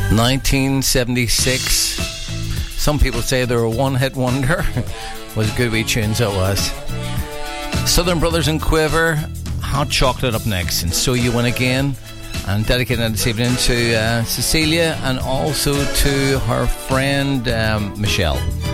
1976. Some people say they're a one-hit wonder. Was good wee tunes it was. Southern Brothers and Quiver, Hot Chocolate up next, and So You Win Again. And dedicated this evening to Cecilia and also to her friend Michelle.